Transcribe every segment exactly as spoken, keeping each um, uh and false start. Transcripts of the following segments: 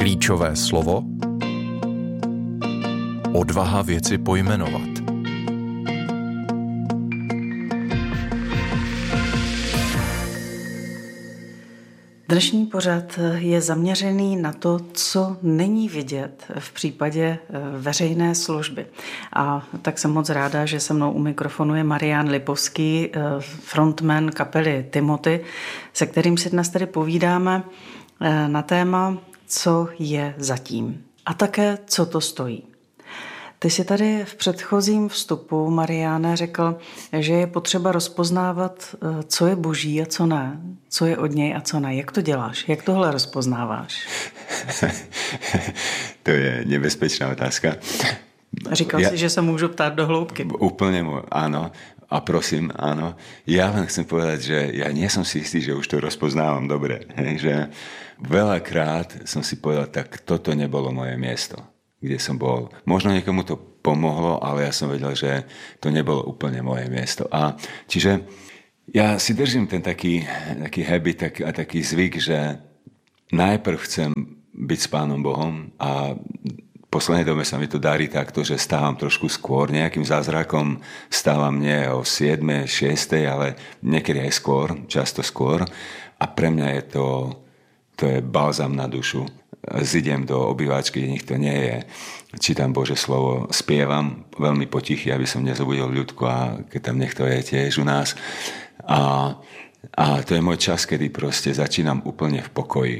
Klíčové slovo odvaha věci pojmenovat. Dnešní pořad je zaměřený na to, co není vidět v případě veřejné služby. A tak jsem moc ráda, že se mnou u mikrofonu je Marián Lipovský, frontman kapely Timothy, se kterým si dnes tedy povídáme na téma, co je zatím a také, co to stojí. Ty jsi tady v předchozím vstupu, Mariáne, řekl, že je potřeba rozpoznávat, co je boží a co ne, co je od něj a co ne. Jak to děláš? Jak tohle rozpoznáváš? To je nebezpečná otázka. Říkal ja, si, že sa môžu ptát do hloubky. Úplne, áno. A prosím, áno. Ja len chcem povedať, že ja nie som si istý, že už to rozpoznávam dobre. Hej, že veľakrát som si povedal, tak toto nebolo moje miesto, kde som bol. Možno niekomu to pomohlo, ale ja som vedel, že to nebolo úplne moje miesto. A čiže ja si držím ten taký, taký habit tak, a taký zvyk, že najprv chcem byť s Pánom Bohom a v poslednej dobe sa mi to darí takto, že stávam trošku skôr, nejakým zázrakom stávam nie o siedmej, šiestej, ale niekedy aj skôr, často skôr. A pre mňa je to, to je balzam na dušu. Zidem do obývačky, kde nikto nie je. Čítam Božie slovo, spievam veľmi potichy, aby som nezobudil ľudku, a keď tam niekto je tiež u nás. A, a to je môj čas, kedy proste začínam úplne v pokoji.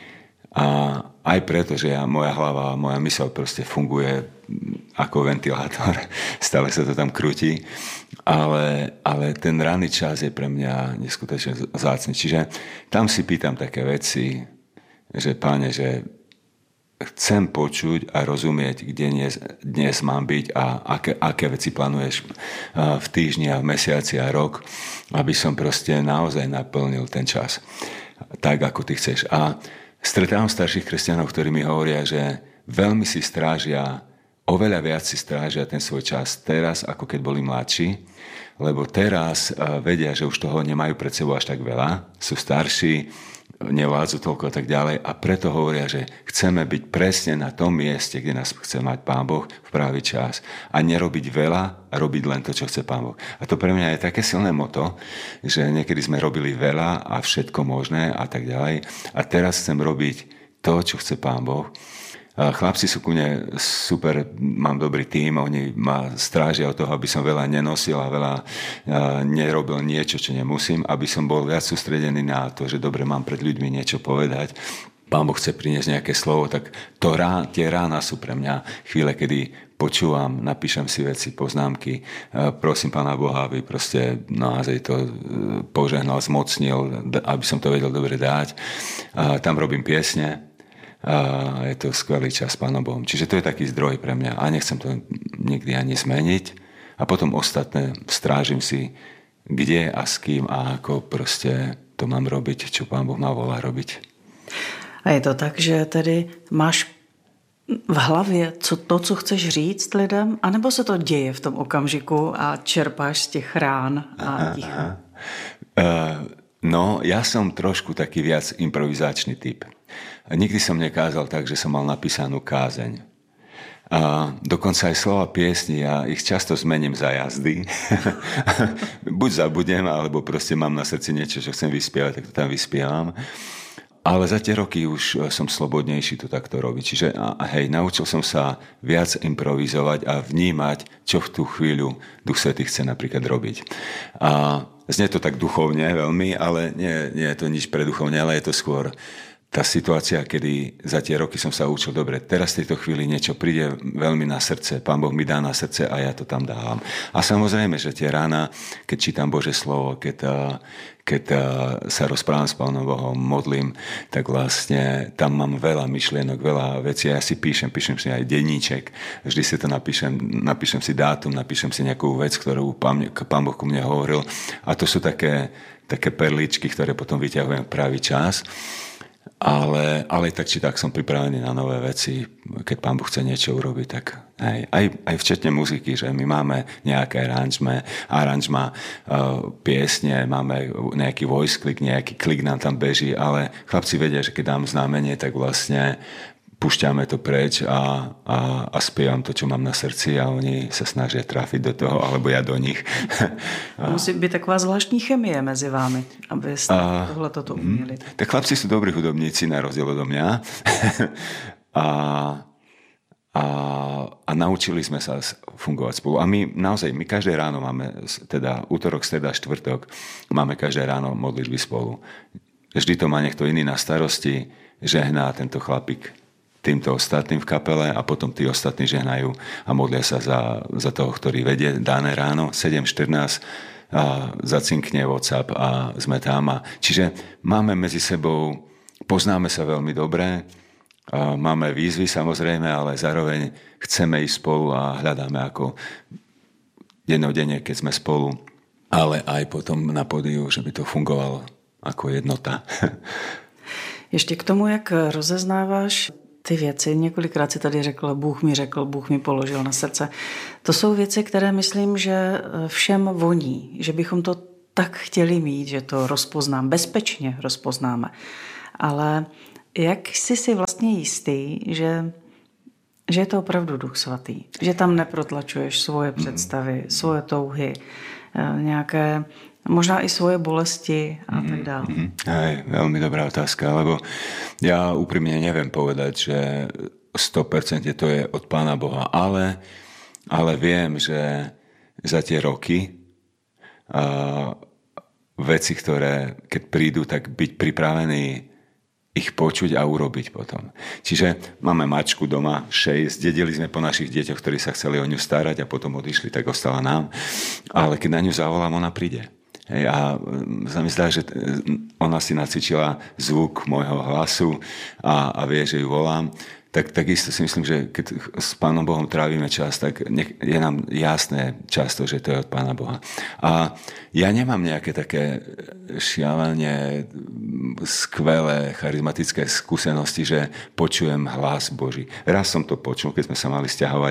A aj preto, že ja, moja hlava, moja myseľ proste funguje ako ventilátor. Stále sa to tam krúti. Ale, ale ten ranný čas je pre mňa neskutočne vzácny. Čiže tam si pýtam také veci, že Páne, že chcem počuť a rozumieť, kde dnes, dnes mám byť a aké, aké veci plánuješ v týždni a v mesiaci a rok, aby som proste naozaj naplnil ten čas tak, ako ty chceš. A stretávam starších kresťanov, ktorí mi hovoria, že veľmi si strážia, oveľa viac si strážia ten svoj čas teraz, ako keď boli mladší, lebo teraz vedia, že už toho nemajú pred sebou až tak veľa, sú starší, nevládzu toľko a tak ďalej, a preto hovoria, že chceme byť presne na tom mieste, kde nás chce mať Pán Boh v pravý čas a nerobiť veľa a robiť len to, čo chce Pán Boh. A to pre mňa je také silné moto, že niekedy sme robili veľa a všetko možné a tak ďalej, a teraz chcem robiť to, čo chce Pán Boh. Chlapci sú ku mne super, mám dobrý tím, oni ma strážia od toho, aby som veľa nenosil a veľa nerobil niečo, čo nemusím, aby som bol viac sústredený na to, že dobre, mám pred ľuďmi niečo povedať. Pán Boh chce priniesť nejaké slovo, tak to rá, tie rána sú pre mňa chvíle, kedy počúvam, napíšem si veci, poznámky, prosím Pána Boha, aby proste naozaj to požehnal, zmocnil, aby som to vedel dobre dať. Tam robím piesne. A je to skvelý čas s Pánom Bohom. Čiže to je taký zdroj pre mňa a nechcem to nikdy ani zmeniť. A potom ostatné strážim si, kde a s kým a ako proste to mám robiť, čo Pán Boh ma volá robiť. A je to tak, že tedy máš v hlavě co, to, co chceš říct lidem, anebo se to děje v tom okamžiku a čerpáš z těch rán a ticha? Uh, no, ja som trošku taký viac improvizačný typ. Nikdy som nekázal tak, že som mal napísanú kázeň. A dokonca aj slova piesni, ja ich často zmením za jazdy. Buď zabudem, alebo proste mám na srdci niečo, čo chcem vyspievať, tak to tam vyspievam. Ale za tie roky už som slobodnejší to takto robiť. Čiže hej, naučil som sa viac improvizovať a vnímať, čo v tú chvíľu Duch Svätý chce napríklad robiť. A znie to tak duchovne veľmi, ale nie, nie je to nič preduchovne, ale je to skôr tá situácia, kedy za tie roky som sa učil, dobre, teraz v tejto chvíli niečo príde veľmi na srdce, Pán Boh mi dá na srdce a ja to tam dávam. A samozrejme, že tie rána, keď čítam Božie slovo, keď, keď sa rozprávam s Pánom Bohom, modlím, tak vlastne tam mám veľa myšlienok, veľa vecí. Ja si píšem, píšem si aj denníček, vždy si to napíšem, napíšem si dátum, napíšem si nejakú vec, ktorú Pán, Pán Boh ku mne hovoril. A to sú také, také perličky, ktoré potom vyťahujem v pravý čas. Ale, ale tak či tak som pripravený na nové veci. Keď Pán Boh chce niečo urobiť, tak hej, aj, aj včetne muziky, že my máme nejaké aranžme, aranžma, uh, piesne, máme nejaký voice klik, nejaký klik nám tam beží, ale chlapci vedia, že keď dám znamenie, tak vlastne púšťame to preč a, a, a spievam to, čo mám na srdci a oni sa snažia trafiť do toho, alebo ja do nich. A musí být taková zvláštní chemie mezi vámi, aby ste tohle toto uměli. Tak chlapci sú dobrí hudobníci na rozdiel odo mňa. a, a, a naučili sme sa fungovať spolu. A my naozaj, my každé ráno máme, teda útorok, streda, štvrtok, máme každé ráno modlitby spolu. Vždy to má niekto iný na starosti, žehná tento chlapík týmto ostatným v kapele a potom tí ostatní žehnajú a modlia sa za, za toho, ktorý vedie dané ráno sedem štrnásť a zacinkne WhatsApp a sme tam. A čiže máme medzi sebou, poznáme sa veľmi dobre, a máme výzvy samozrejme, ale zároveň chceme ísť spolu a hľadáme ako dennodenne, keď sme spolu, ale aj potom na pódiu, že by to fungovalo ako jednota. Ještě k tomu, jak rozeznáváš ty věci, několikrát si tady řekl, Bůh mi řekl, Bůh mi položil na srdce. To jsou věci, které myslím, že všem voní, že bychom to tak chtěli mít, že to rozpoznám, bezpečně rozpoznáme. Ale jak jsi si vlastně jistý, že, že je to opravdu Duch Svatý? Že tam neprotlačuješ svoje představy, svoje touhy, nějaké možná i svoje bolesti a tak dále. Mm-hmm. Hej, veľmi dobrá otázka, lebo ja úprimne neviem povedať, že sto percent to je od Pána Boha, ale, ale viem, že za tie roky a veci, ktoré keď prídu, tak byť pripravený ich počuť a urobiť potom. Čiže máme mačku doma, šesť, dedili sme po našich deťoch, ktorí sa chceli o ňu starať a potom odišli, tak ostala nám. Ale keď na ňu zavolám, ona príde. Hej, a sa mi zdá, že ona si nacvičila zvuk môjho hlasu a, a vie, že ju volám. Tak takisto si myslím, že keď s Pánom Bohom trávime čas, tak je nám jasné často, že to je od Pána Boha. A ja nemám nejaké také šialene skvelé charizmatické skúsenosti, že počujem hlas Boží. Raz som to počul, keď sme sa mali sťahovať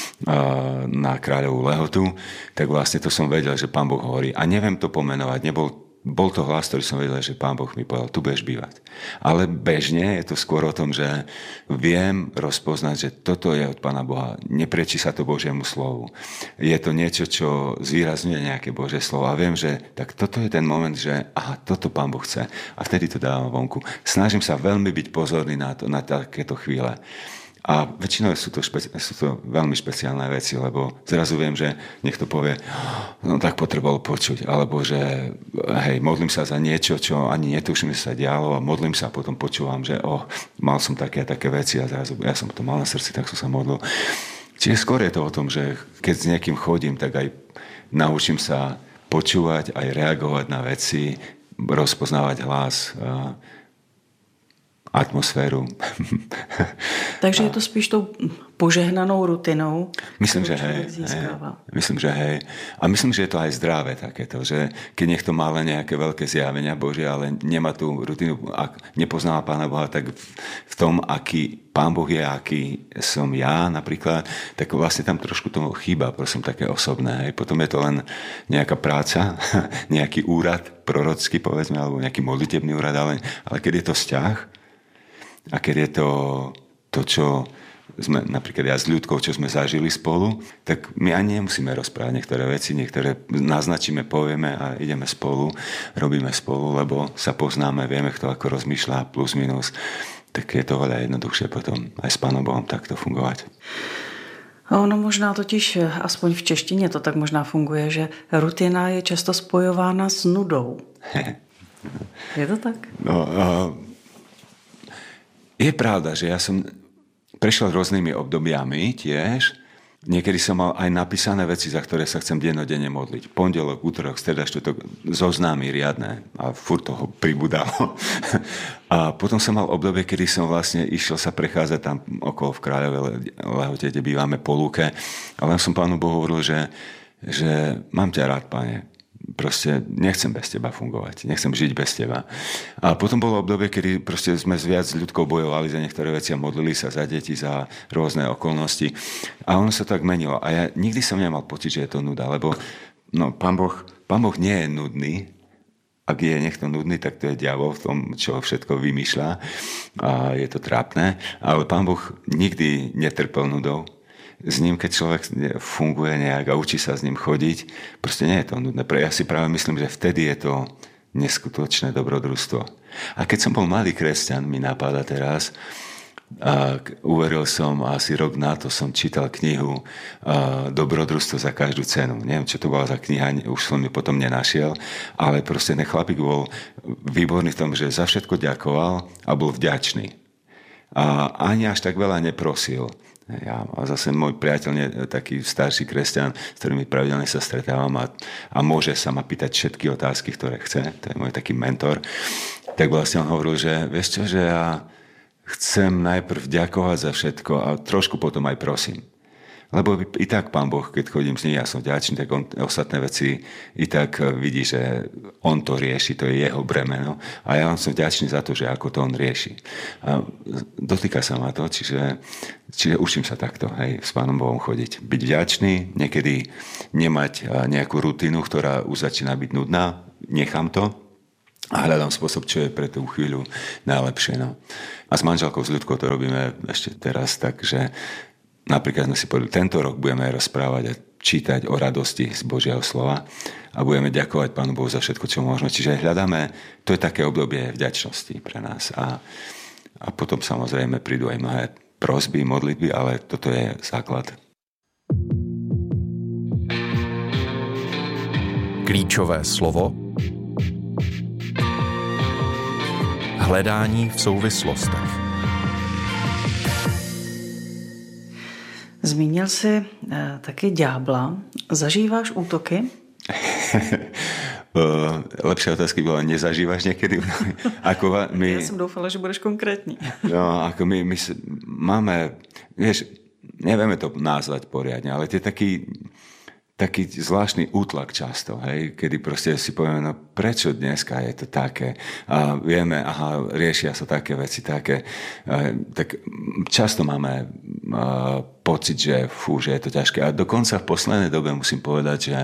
na Kráľovú Lehotu, tak vlastne to som vedel, že Pán Boh hovorí. A neviem to pomenovať, nebol Bol to hlas, ktorý som vedel, že Pán Boh mi povedal, tu budeš bývať. Ale bežne je to skôr o tom, že viem rozpoznať, že toto je od Pána Boha. Neprečí sa to Božiemu slovu. Je to niečo, čo zvýrazňuje nejaké Božie slovo. A viem, že tak toto je ten moment, že aha, toto Pán Boh chce. A vtedy to dávam vonku. Snažím sa veľmi byť pozorný na, to, na takéto chvíle. A väčšinou sú to, špeci- sú to veľmi špeciálne veci, lebo zrazu viem, že niekto povie, no tak potreboval počuť, alebo že hej, modlím sa za niečo, čo ani netuším, že sa dialo a modlím sa a potom počúvam, že oh, mal som také a také veci a zrazu ja som to mal na srdci, tak som sa modlil. Čiže skôr je to o tom, že keď s niekým chodím, tak aj naučím sa počúvať, aj reagovať na veci, rozpoznávať hlas, atmosféru. Takže je to spíš tou požehnanou rutinou? Myslím, že hej, hej. Myslím, že hej. A myslím, že je to aj zdravé takéto, že keď niekto má len nejaké veľké zjavenia Božie, ale nemá tú rutinu, ak nepoznáva Pána Boha, tak v tom, aký Pán Boh je, aký som ja napríklad, tak vlastne tam trošku tomu chýba, prosím, také osobné. Hej. Potom je to len nejaká práca, nejaký úrad prorocký, povedzme, alebo nejaký modlitebný úrad, ale, ale keď je to vzťah, a keď je to, to, čo sme, napríklad ja s Ľudkou, čo sme zažili spolu, tak my ani nemusíme rozprávať niektoré veci, niektoré naznačíme, povieme a ideme spolu, robíme spolu, lebo sa poznáme, vieme, kto ako rozmýšľa, plus minus. Tak je to veľa jednoduchšie potom aj s Pánom Bohom takto fungovať. Ono možná totiž, aspoň v češtině to tak možná funguje, že rutina je často spojována s nudou. Je to tak? No, uh, je pravda, že ja som prešiel rôznymi obdobiami tiež. Niekedy som mal aj napísané veci, za ktoré sa chcem dennodenne modliť. Pondelok, útorok, streda, štvrtok, zoznámy riadne a furt toho pribudalo. A potom som mal obdobie, kedy som vlastne išiel sa prechádzať tam okolo v Kráľovej Lehote, kde bývame po lúke. A len som Pánu Bohu hovoril, že, že mám ťa rád, Pane. Proste nechcem bez teba fungovať, nechcem žiť bez teba. A potom bolo obdobie, kedy proste sme viac s ľudkou bojovali za niektoré veci a modlili sa za deti, za rôzne okolnosti. A ono sa tak menilo. A ja nikdy som nemal pocit, že je to nuda, lebo no, pán Boh, pán Boh nie je nudný, ak je niekto nudný, tak to je diabol v tom, čo všetko vymýšľa a je to trápne. Ale Pán Boh nikdy netrpel nudou. S ním, keď človek funguje nejak a učí sa s ním chodiť, proste nie je to nudné. Ja si práve myslím, že vtedy je to neskutočné dobrodružstvo. A keď som bol malý kresťan, mi napadá teraz, a uveril som a asi rok na to som čítal knihu Dobrodružstvo za každú cenu. Neviem, čo to bola za kniha, už som ju potom nenašiel, ale proste ten chlapík bol výborný v tom, že za všetko ďakoval a bol vďačný. A ani až tak veľa neprosil. Ja, a zase môj priateľ, taký starší kresťan, s ktorými pravidelne sa stretávam a, a môže sa ma pýtať všetky otázky, ktoré chce, to je môj taký mentor, tak vlastne on hovoril, že vieš čo, že ja chcem najprv ďakovať za všetko a trošku potom aj prosím. Lebo i tak Pán Boh, keď chodím s ním, ja som vďačný, tak on ostatné veci i tak vidí, že on to rieši, to je jeho bremeno. A ja som vďačný za to, že ako to on rieši. A dotýka sa ma to, čiže, čiže učím sa takto, hej, s Pánom Bohom chodiť. Byť vďačný, niekedy nemať nejakú rutinu, ktorá už začína byť nudná, nechám to, a hľadám spôsob, čo je pre tú chvíľu najlepšie. No. A s manželkou, s Ľudkou to robíme ešte teraz tak, že napríklad sme si povedali, tento rok budeme rozprávať a čítať o radosti z Božieho slova a budeme ďakovať Pánu Bohu za všetko, čo môžeme. Čiže hľadáme, to je také obdobie vďačnosti pre nás. A, a potom samozrejme prídu aj mnohé prosby, modlitby, ale toto je základ. Klíčové slovo. Hledání v souvislostech. Zmínil jsi eh, taky ďábla. Zažíváš útoky? Lepšia otázka bola, nezažívaš niekedy? Ako my, ja som doufala, že budeš konkrétny. No, ako my, my máme, vieš, nevieme to nazvať poriadne, ale tie taký taký zvláštny útlak často, hej, kedy proste si povieme, no prečo dneska je to také a vieme, aha, riešia sa také veci, také, tak často máme pocit, že fú, že je to ťažké. A dokonca v poslednej dobe musím povedať, že,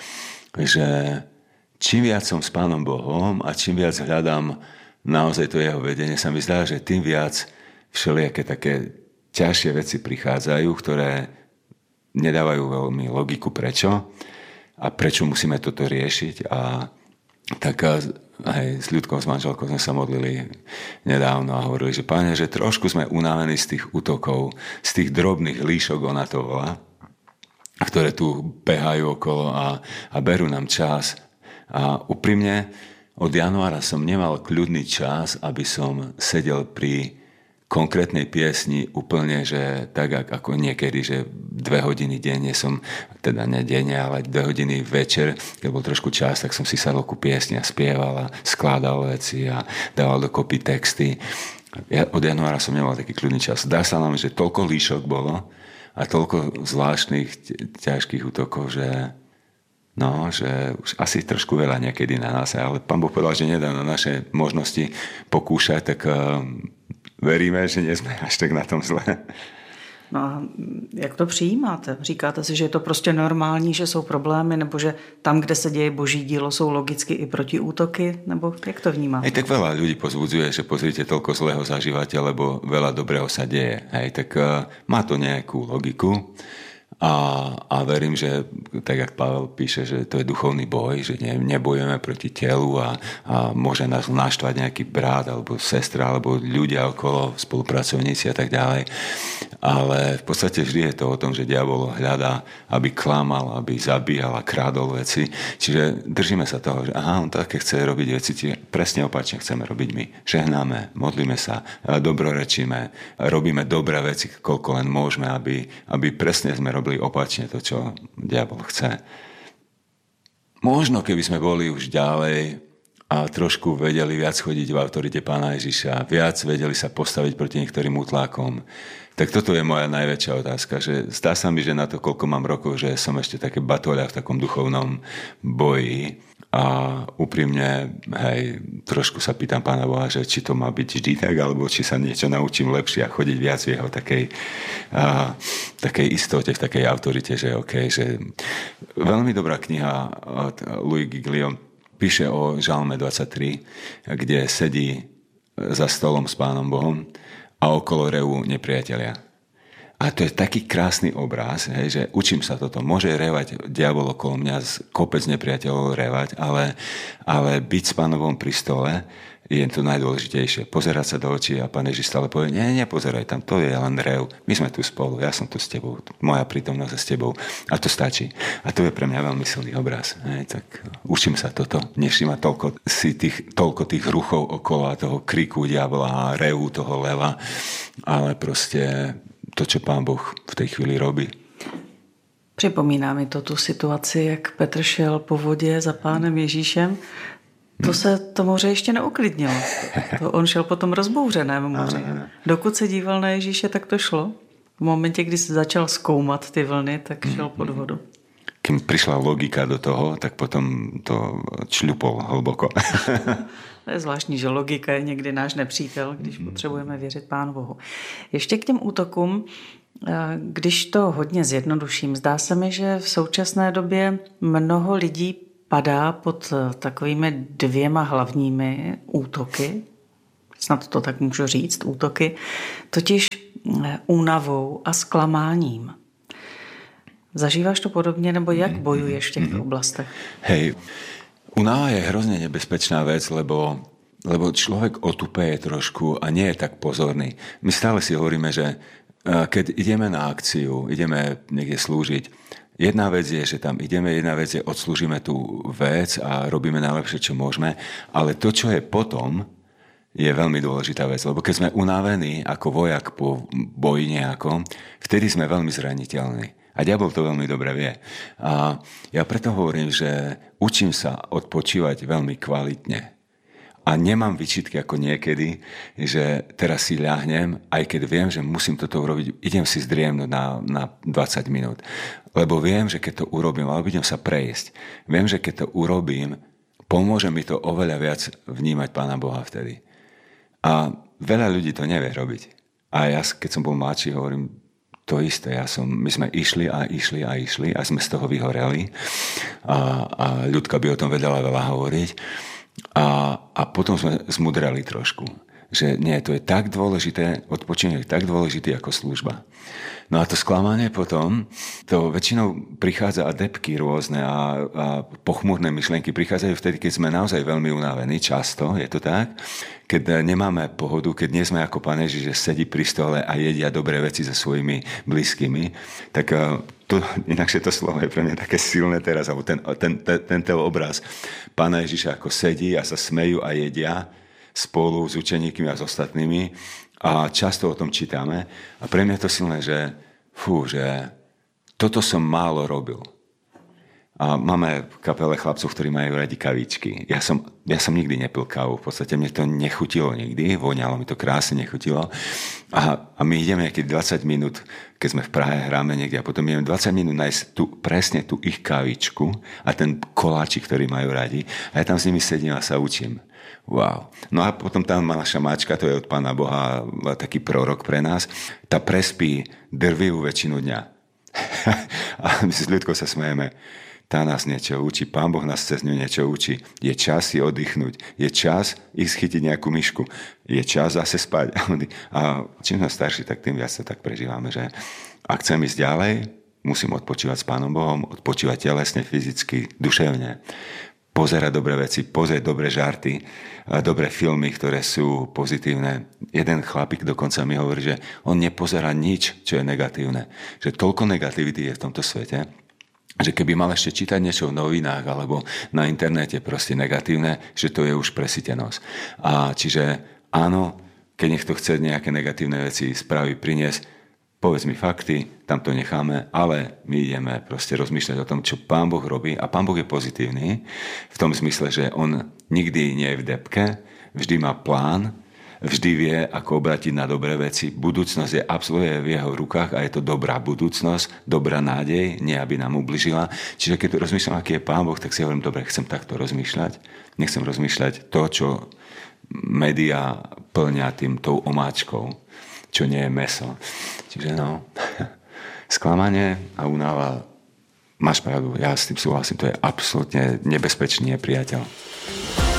že čím viac som s Pánom Bohom a čím viac hľadám naozaj to jeho vedenie, sa mi zdá, že tým viac všelijaké také ťažšie veci prichádzajú, ktoré nedávajú veľmi logiku prečo a prečo musíme toto riešiť. A tak aj s Ľudkou, s manželkou sme sa modlili nedávno a hovorili, že Pane, že trošku sme unavení z tých útokov, z tých drobných líšok, ona to volá, ktoré tu behajú okolo a, a berú nám čas. A úprimne od januára som nemal kľudný čas, aby som sedel pri konkrétnej piesni úplne, že tak ako niekedy, že dve hodiny denne som, teda ne denne, ale dve hodiny večer, keď bol trošku čas, tak som si sadol ku piesni a spieval a skladal veci a dával dokopy texty. Ja od januára som nemal taký kľudný čas. Dá sa nám, že toľko líšok bolo a toľko zvláštnych ťažkých útokov, že no, že už asi trošku veľa niekedy na nás, ale Pán Boh povedal, že nedá na naše možnosti pokúšať, tak veríme, že nie sme až tak na tom zle. No a jak to přijímáte? Říkáte si, že je to prostě normální, že jsou problémy, nebo že tam, kde se děje Boží dílo, jsou logicky i protiútoky, nebo jak to vnímáte? Hej, tak veľa ľudí pozbudzuje, že pozrite, toľko zlého zažívate, lebo veľa dobrého sa deje. Hej, tak uh, má to nejakú logiku. A, a verím, že tak jak Pavel píše, že to je duchovný boj, že ne, nebojujeme proti telu a, a môže nás naštvať nejaký brat alebo sestra alebo ľudia okolo, spolupracovníci a tak ďalej. Ale v podstate vždy je to o tom, že diabol hľadá, aby klamal, aby zabíjal a krádol veci. Čiže držíme sa toho, že aha, on také chce robiť veci, čiže presne opačne chceme robiť my. Žehnáme, modlíme sa, dobrorečíme, robíme dobré veci, koľko len môžeme, aby, aby presne sme robili opačne to, čo diabol chce. Možno, keby sme boli už ďalej a trošku vedeli viac chodiť v autorite Pána Ježiša, viac vedeli sa postaviť proti niektorým útlakom, tak toto je moja najväčšia otázka, že zdá sa mi, že na to, koľko mám rokov, že som ešte také batoľa v takom duchovnom boji a úprimne, hej, trošku sa pýtam Pána Boha, že či to má byť vždy tak, alebo či sa niečo naučím lepšie a chodiť viac v jeho takej, a, takej istote, v takej autorite, že OK, že veľmi dobrá kniha od Louis Giglio píše o Žalme dvadsaťtri, kde sedí za stolom s Pánom Bohom a okolo reú nepriatelia. A to je taký krásny obraz, hej, že učím sa toto. Môže revať diabol okolo mňa, kopec nepriateľov revať, ale, ale byť s Pánom Bohom pri stole je to najdôležitejšie. Pozerať sa do očí a Pán Ježiš stále povie, nie, nepozeraj tam, to je len rev. My sme tu spolu, ja som tu s tebou, moja prítomnosť je s tebou. A to stačí. A to je pre mňa veľmi silný obraz. Hej, tak učím sa toto. Nevšímať toľko, si tých, toľko tých ruchov okolo a toho kriku diabla a revu toho leva, ale proste to, čo Pán Boh v tej chvíli robí. Připomíná mi to tu situaci, jak Petr šel po vodě za Pánem Ježíšem. To se to moře ještě neuklidnilo. To on šel po tom rozbouřeném moři. Dokud se díval na Ježíše, tak to šlo. V momentě, kdy se začal zkoumat ty vlny, tak šel pod vodu. Keď prišla logika do toho, tak potom to čľupol hlboko. To je zvláštní, že logika je někdy náš nepřítel, když potřebujeme věřit Pánu Bohu. Ještě k těm útokům, když to hodně zjednoduším, zdá se mi, že v současné době mnoho lidí padá pod takovými dvěma hlavními útoky, snad to tak můžu říct, útoky, totiž únavou a zklamáním. Zažíváš to podobně, nebo jak bojuješ v těchto oblastech? Hej, únava je hrozne nebezpečná vec, lebo, lebo človek otupeje trošku a nie je tak pozorný. My stále si hovoríme, že keď ideme na akciu, ideme niekde slúžiť, jedna vec je, že tam ideme, jedna vec je, odslúžime tú vec a robíme najlepšie, čo môžeme, ale to, čo je potom, je veľmi dôležitá vec, lebo keď sme unavení ako vojak po boji nejakom, vtedy sme veľmi zraniteľní. A diabol to veľmi dobre vie. A ja preto hovorím, že učím sa odpočívať veľmi kvalitne. A nemám výčitky ako niekedy, že teraz si ľahnem, aj keď viem, že musím toto urobiť, idem si zdriemnúť na, na dvadsať minút. Lebo viem, že keď to urobím, alebo idem sa prejsť, viem, že keď to urobím, pomôže mi to oveľa viac vnímať Pána Boha vtedy. A veľa ľudí to nevie robiť. A ja, keď som bol mladší, hovorím, to isté. Ja som, my sme išli a išli a išli a sme z toho vyhoreli. A, a Ľudka by o tom vedela veľa hovoriť. A, a potom sme zmudrali trošku. Že nie, to je tak dôležité, odpočinok je tak dôležitý ako služba. No a to sklamanie potom, to väčšinou prichádza a depky rôzne a, a pochmúrne myšlienky prichádzajú vtedy, keď sme naozaj veľmi unavení, často, je to tak, keď nemáme pohodu, keď nie sme ako Pán Ježiš, že sedí pri stole a jedia dobré veci so svojimi blízkymi, tak to, inakšie to slovo je pre mňa také silné teraz, alebo ten, ten, ten, ten, ten obraz Pána Ježiša, ako sedí a sa smejú a jedia spolu s učeníkmi a s ostatnými, a často o tom čítame. A pre mňa je to silné, že fú, že toto som málo robil. A máme v kapele chlapcov, ktorí majú radi kavičky. Ja som, ja som nikdy nepil kávu. V podstate mne to nechutilo nikdy. Voňalo mi to krásne, nechutilo. A, a my ideme niekedy dvadsať minút, keď sme v Prahe, hráme niekde a potom ideme dvadsať minút nájsť tú, presne tú ich kavičku a ten koláčik, ktorý majú radi. A ja tam s nimi sedím a sa učím. Wow. No a potom tam má naša mačka, to je od Pána Boha taký prorok pre nás. Tá prespí drvivú väčšinu dňa. A my si s ľudkou sa smejeme. Tá nás niečo učí, Pán Boh nás cez ňu niečo učí. Je čas si oddychnúť. Je čas ísť chytiť nejakú myšku. Je čas zase spať. A čím sme starší, tak tým viac sa tak prežívame, že ak chcem ísť ďalej, musím odpočívať s Pánom Bohom, odpočívať telesne, fyzicky, duševne. Pozerať dobré veci, pozrieť dobré žarty, dobré filmy, ktoré sú pozitívne. Jeden chlapík dokonca mi hovorí, že on nepozerá nič, čo je negatívne. Že toľko negativity je v tomto svete, že keby mal ešte čítať niečo v novinách alebo na internete proste negatívne, že to je už presýtenosť. A čiže áno, keď niekto chce nejaké negatívne veci spraviť, priniesť, povedz mi fakty, tam to necháme, ale my ideme proste rozmýšľať o tom, čo Pán Boh robí. A Pán Boh je pozitívny v tom zmysle, že on nikdy nie je v depke, vždy má plán, vždy vie, ako obrátiť na dobré veci. Budúcnosť je absolútne v jeho rukách a je to dobrá budúcnosť, dobrá nádej, nie aby nám ubližila. Čiže keď rozmýšľam, aký je Pán Boh, tak si hovorím, dobre, chcem takto rozmýšľať. Nechcem rozmýšľať to, čo médiá plňa tým tou omáčkou, čo nie je mäso. Čiže no, sklamanie a únava máš pravdu, ja s tým súhlasím, to je absolútne nebezpečný nepriateľ.